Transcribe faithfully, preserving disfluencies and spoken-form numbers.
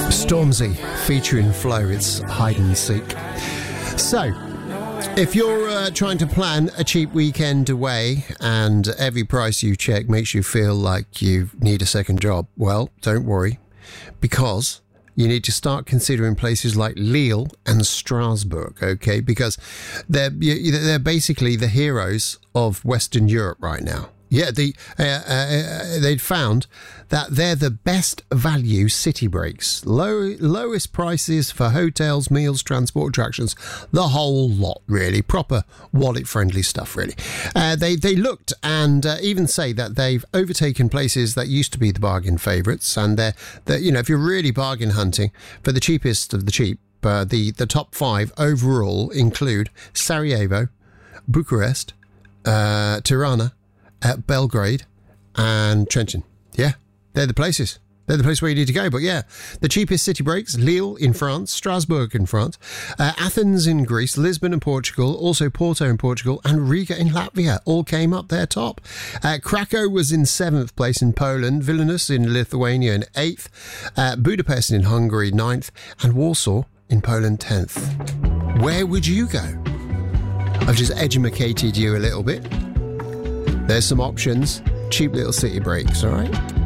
Stormzy featuring Flow. It's hide and seek. So, if you're uh, trying to plan a cheap weekend away and every price you check makes you feel like you need a second job, well, don't worry, because you need to start considering places like Lille and Strasbourg, okay? Because they're they're basically the heroes of Western Europe right now. Yeah, the uh, uh, they'd found that they're the best value city breaks. Low, lowest prices for hotels, meals, transport, attractions, the whole lot, really. Proper wallet-friendly stuff, really. Uh, they, they looked and uh, even say that they've overtaken places that used to be the bargain favourites. And they're, they're, you know, if you're really bargain hunting for the cheapest of the cheap, uh, the, the top five overall include Sarajevo, Bucharest, uh, Tirana, at Belgrade and Trenčín. Yeah, they're the places. They're the place where you need to go. But yeah, the cheapest city breaks: Lille in France, Strasbourg in France, uh, Athens in Greece, Lisbon in Portugal, also Porto in Portugal, and Riga in Latvia all came up there top. Uh, Krakow was in seventh place in Poland, Vilnius in Lithuania in eighth, uh, Budapest in Hungary ninth, and Warsaw in Poland tenth. Where would you go? I've just edumacated you a little bit. There's some options, cheap little city breaks, all right?